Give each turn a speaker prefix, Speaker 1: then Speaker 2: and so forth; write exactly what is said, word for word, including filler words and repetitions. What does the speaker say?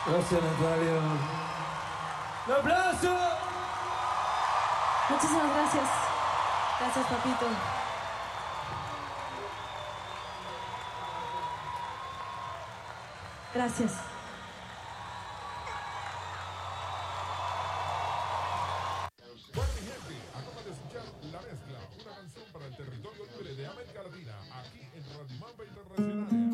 Speaker 1: Gracias, Natalia. ¡Un aplauso!
Speaker 2: Muchísimas gracias. Gracias, papito. Gracias.
Speaker 3: Bueno, mi gente, acaba de escuchar La Mezcla, una canción para el territorio libre de América Latina, aquí en Radio Mamba Internacional.